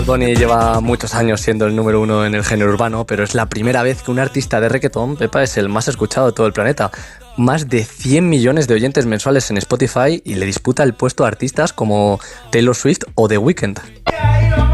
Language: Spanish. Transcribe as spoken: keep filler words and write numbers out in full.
Bunny lleva muchos años siendo el número uno en el género urbano, pero es la primera vez que un artista de reggaetón, Pepa, es el más escuchado de todo el planeta. Más de cien millones de oyentes mensuales en Spotify y le disputa el puesto a artistas como Taylor Swift o The Weeknd.